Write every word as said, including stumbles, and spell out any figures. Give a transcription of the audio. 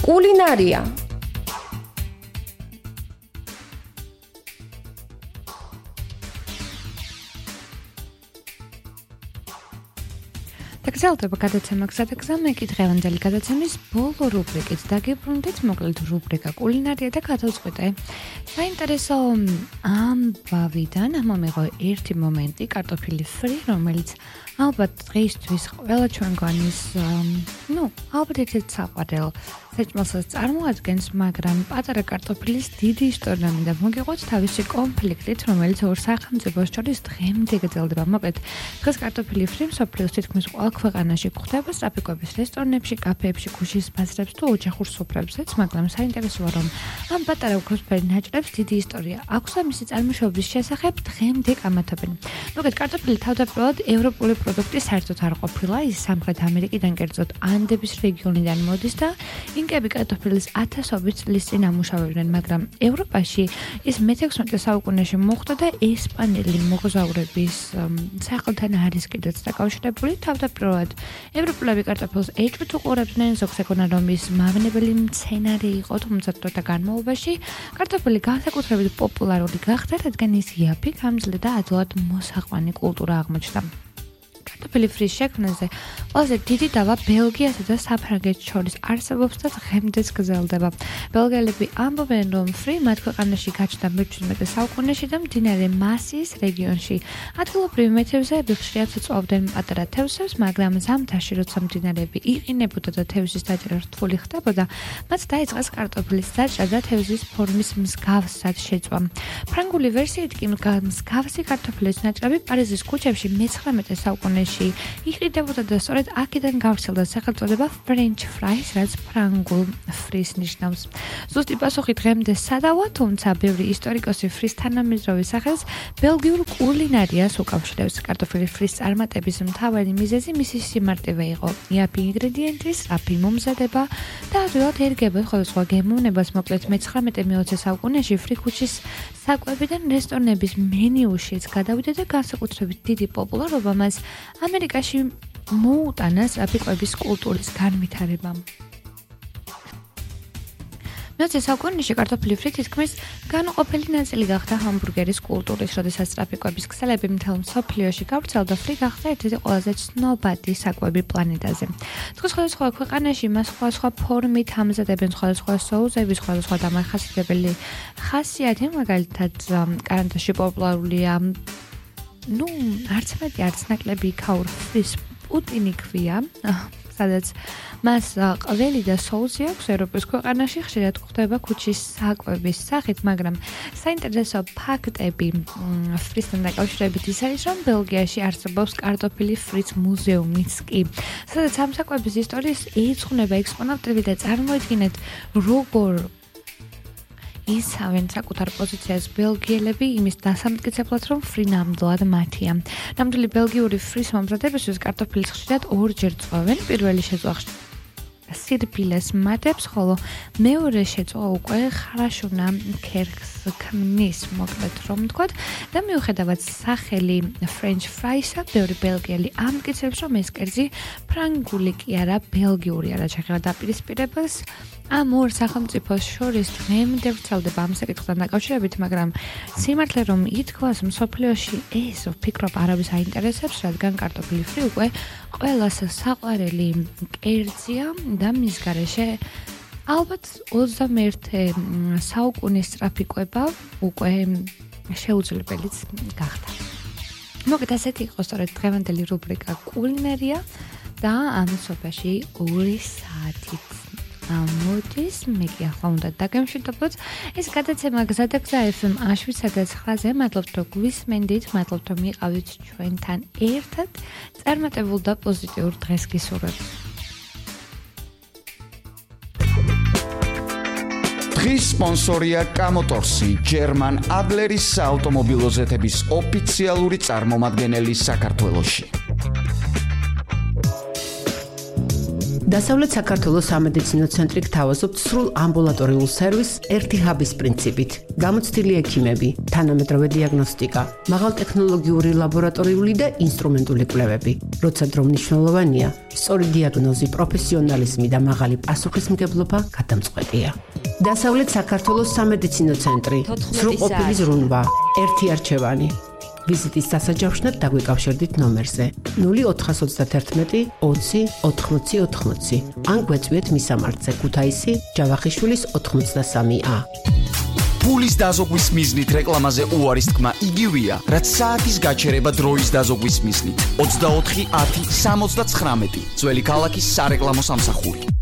კულინარია. გრძელდება გადაცემა გზადაგზა მე დღევანდელი გადაცემის ბოლო რუბრიკით დაგიბრუნდით მოკლედ რუბრიკა კულინარია და გადავწყვიტე საინტერესო ამბავიდან მომიღო ერთი მომენტი კარტოფილი ფრი რომელიც ალბათ დღეისთვის ყველა ჩვენგანის ნუ ალბათ ერთ-ერთ საყვარელ საჭმელსაც წარმოადგენს მაგრამ პატარა კარტოფილის დიდი ისტორია მინდა მოგიყვოთ თავისი კონფლიქტით რომელიც ორ სახელმწიფოს შორის დღემდე გრძელდება მოკლედ დღეს კარტოფილი ფრი მსოფლიოს თითქმის ყველა ქვეყანაში გვხვდება სტრაფიკების რესტორნებში, კაფეებში, ქუჩის ბაზრებს თუ ოჯახურ სუფრებზეც, მაგრამ საინტერესოა რომ ამ პატარა უქროსფერი ნაჭრებს დიდი ისტორია აქვს და მისი წარმოშობის შესახებ დღემდე კამათობენ. მოკლედ კარტოფილი თავდაპირველად ევროპული პროდუქტი საერთოდ არ ყოფილა, ის სამხრეთ ამერიკიდან კერძოდ ანდების რეგიონიდან მოდის და ინკები კარტოფილის ათასობით წლის წინ ამუშავებდნენ, მაგრამ ევროპაში ის მეთექვსმეტე საუკუნეში მოხვდა და ესპანელი მოგზაურების სახელთან არის კიდეც დაკავშირებული თავდაპირველად ევროპელები კარტოფილს ეჭვით უყურებდნენ, ზოგს ეგონა რომ ის მავნებელი მცენარე იყო, თუმცა დროთა განმავლობაში კარტოფილი განსაკუთრებით პოპულარული გახდა, რადგან ის იაფი, გამძლე და ადვილად მოსაყვანი კულტურა აღმოჩნდა. კარტოფილი ფრის შექმნაზე ყველაზე დიდი დავა ბელგიასა და საფრანგეთს შორის არსებობს და დღემდეც გრძელდება. ბელგიელები ამბობენ, რომ ფრი მათ ქვეყანაში გაჩნდა მეჩვიდმეტე საუკუნეში და მდინარე მასის რეგიონში. ადგილობრივი მეთევზეები ხშირად წვავდნენ პატარა თევზებს, მაგრამ ზამთარში, როცა მდინარეები იყინებოდა და თევზის დაჭერა რთული ხდებოდა, მათ დაიწყეს კარტოფილის დაჭერა და თევზის ფორმის მსგავსად შეწვა. ფრანგული ვერსიით კი მსგავსი კარტოფილის ნაჭრები პარიზის ქუჩებში მეცხრამეტე საუკუნეში იყიდებოდა და სწორედ აქედან გავრცელდა სახელწოდება French fries, რაც ფრანგულ ფრის ნიშნავს. ზუსტი პასუხი დღემდე სადავა, თუმცა ბევრი ისტორიკოსი ფრის თანამედროვე სახელს ბელგიურ კულინარიას უკავშირებს. კარტოფილი ფრის წარმატების მთავარი მიზეზი მისი სიმარტივე იყო, იაფი ინგრედიენტის სწრაფი მომზადება და ადვილად ერგება სხვადასხვა გემოვნებას. მოკლედ მეცხრამეტე მეოცე საუკუნეში ფრი ქუჩის საკვებიდან რესტორნების მენიუშიც გადავიდა და განსაკუთრებით დიდი პოპულარობა მას ამერიკაში მოუტანა სტრაფიკების კულტურის განვითარებამ. მეოცე საუკუნეში კარტოფილი ფრი თითქმის განუყოფელი ნაწილი გახდა ჰამბურგერის კულტურის, როდესაც სტრაფიკების ქსელები მთელ მსოფლიოში გავრცელდა, ფრი გახდა ერთ-ერთი ყველაზე ცნობადი საკვები პლანეტაზე. დღეს სხვადასხვა ქვეყანაში მას სხვადასხვა ფორმით ამზადებენ, სხვადასხვა соуზები, სხვადასხვა დამახასიათებელი ხასიათი, მაგალითად კანადაში პოპულარულია ну, არც მეტი, არც ნაკლები იქაურ ფრის პუტინი ქვია, სადაც მას ყველი და соуზი აქვს ევროპის ქვეყანაში, ხშირად გვხვდება ქუჩის საკვების სახით, მაგრამ საინტერესო ფაქტები ფრისთან დაკავშირებით ის არის, რომ ბელგიაში არსებობს კარტოფილი ფრის მუზეუმიც კი, სადაც ამ საკვების ისტორიის ეძღვნება ექსპონატები და წარმოიდგინეთ, როგორ ისავენ საკუთარ პოზიციას ბელგიელები იმის დასამტკიცებლად, რომ ფრი ნამდვილად მათია. ნამდვილი ბელგიური ფრის მომზადებისთვის კარტოფილს ხშირად ორჯერ წვავენ, პირველი შეწვა სირბილეს მატებს, ხოლო მეორე შეწვა უკვე ხრაშუნა ქერქს ქმნის, მოკლედ რომ ვთქვათ, და მიუხედავად სახელი French fries-ა, ბევრი ბელგიელი ამტკიცებს, რომ ეს კერძი ფრანგული კი არა, ბელგიური არა, შეეხება დაპირისპირებას ამ ორ სახელმწიფოს შორის დღემდე ვრცელდება ამ საკითხთან დაკავშირებით, მაგრამ სიმართლე რომ ითქვას, მსოფლიოში ეს ვფიქრობ არავის აინტერესებს, რადგან კარტოფილი ფრი უკვე ყველას საყვარელი კერძია და მის გარეშე ალბათ ოცდამეერთე საუკუნის სტრაფიკება უკვე შეუძლებელიც გახდა. მოკლედ ასეთი იყო სწორედ დღევანდელი რუბრიკა კულინარია და ამ სოფაში ორი საათით მოდის, მე კი ახლა უნდა დაგემშვიდობოთ. ეს გადაცემა გზადაგზა ეფ ემ შვიდსა და ცხრაზე, მადლობთ რომ გვისმენდით, მადლობთ რომ იყავით ჩვენთან ერთად. წარმატებულ და პოზიტიურ დღეს გისურვებთ. დღის სპონსორია კამოტორსი, ჯერმან ადლერის საავტომობილო ზეთების ოფიციალური წარმომადგენელი საქართველოში. დასავლეთ საქართველოს სამედიცინო ცენტრი გთავაზობთ სრულ ამბულატორიულ სერვისს ერთი ჰაბის პრინციპით. გამოცდილი ექიმები, თანამედროვე დიაგნოსტიკა, მაღალტექნოლოგიური ლაბორატორიული და ინსტრუმენტული კვლევები. როცა დრო მნიშვნელოვანია, სწორი დიაგნოზი, პროფესიონალიზმი და მაღალი პასუხისმგებლობა გადამწყვეტია. დასავლეთ საქართველოს სამედიცინო ცენტრი, სრულყოფილი ზრუნვა, ერთი არჩევანი. ვიზიტის დასაჯავშნად დაგვიკავშირდით ნომერზე ნული ოთხას ოცდაათერთმეტი ოცი ოთხმოცი ოთხმოცი ან გვეწვიეთ მისამართზე ქუთაისი ჯავახიშვილის ოთხმოცდასამი ა. ფულის დაზოგვის მიზნით რეკლამაზე უარის თქმა იგივეა, რაც საათის გაჩერება დროის დაზოგვის მიზნით. ოცდაოთხი ათი სამოცდაცხრამეტი ძველი ქალაქის სარეკლამო სამსახური.